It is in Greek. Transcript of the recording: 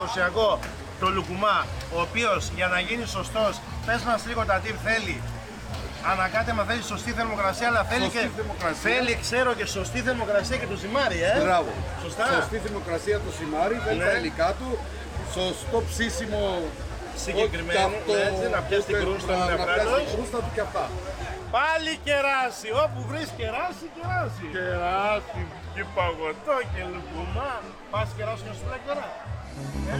παραδοσιακό το λουκουμά, ο οποίος για να γίνει σωστός, πες μας λίγο τα τι θέλει. Ανακάτεμα θέλει σωστή θερμοκρασία, αλλά θέλει Σωστή και θερμοκρασία. θέλει, ξέρω, και σωστή θερμοκρασία και το ζυμάρι, Μπράβο. Σωστά. Σωστή θερμοκρασία το ζυμάρι, θέλει Ναι. τα υλικά του, σωστό ψήσιμο Συγκεκριμένο, έτσι, να πιάσει την κρούστα του να πιάσει την κρούστα του και αυτά. Πάλι κεράσι, όπου βρεις κεράσι, κεράσι. Κεράσι και παγωτό και λουκουμά. Πας κεράσι και σουβλάκι τώρα.